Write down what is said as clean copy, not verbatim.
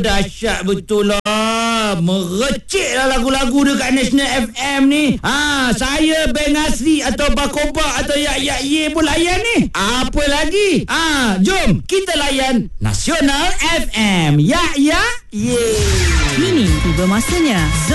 dahsyat betul lah. Merecik lah lagu-lagu dekat National FM ni. Saya Beng Asri atau Bakoba atau Yak Ye pun layan ni. Apa lagi? Jom kita layan Nasional FM. Yak Ye. Kini tiba masanya